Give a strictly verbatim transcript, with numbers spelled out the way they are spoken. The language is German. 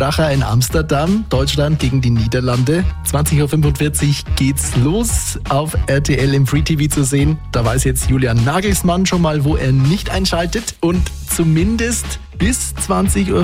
Kracher in Amsterdam, Deutschland gegen die Niederlande. zwanzig Uhr fünfundvierzig geht's los, auf R T L im Free T V zu sehen. Da weiß jetzt Julian Nagelsmann schon mal, wo er nicht einschaltet. Und zumindest bis zwanzig Uhr